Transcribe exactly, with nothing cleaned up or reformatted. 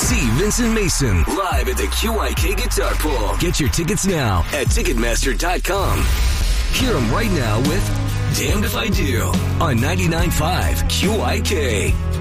See Vincent Mason live at the Q I K Guitar Pool. Get your tickets now at Ticketmaster dot com. Hear him right now with Damned If I Do on ninety-nine point five Q I K.